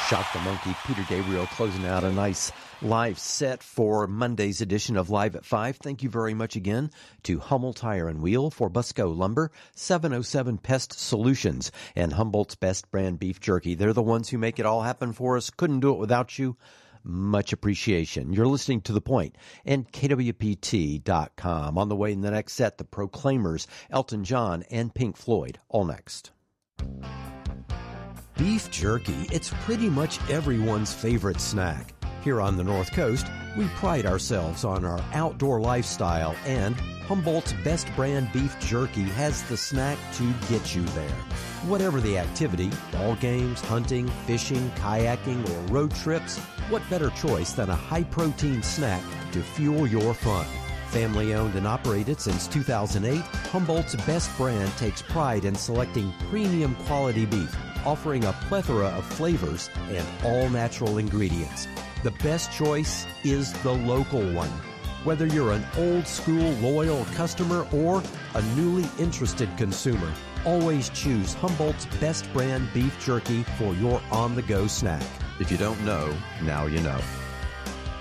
Shock the Monkey, Peter Gabriel closing out a nice live set for Monday's edition of Live at 5. Thank you very much again to Hummel Tire and Wheel, for Busco Lumber, 707 Pest Solutions, and Humboldt's Best Brand Beef Jerky. They're the ones who make it all happen for us. Couldn't do it without you. Much appreciation. You're listening to The Point and KWPT.com. On the way in the next set, the Proclaimers, Elton John, and Pink Floyd. All next. Beef jerky, it's pretty much everyone's favorite snack. Here on the North Coast, we pride ourselves on our outdoor lifestyle, and Humboldt's Best Brand Beef Jerky has the snack to get you there. Whatever the activity, ball games, hunting, fishing, kayaking, or road trips, what better choice than a high-protein snack to fuel your fun? Family owned and operated since 2008, Humboldt's Best Brand takes pride in selecting premium quality beef, offering a plethora of flavors and all-natural ingredients. The best choice is the local one. Whether you're an old-school loyal customer or a newly interested consumer, always choose Humboldt's Best Brand Beef Jerky for your on-the-go snack. If you don't know, now you know.